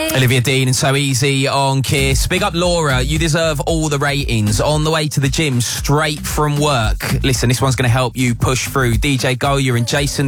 Olivia Dean and So Easy on Kiss. Big up Laura, you deserve all the ratings. On the way to the gym, straight from work. Listen, this one's going to help you push through. DJ Goya and Jason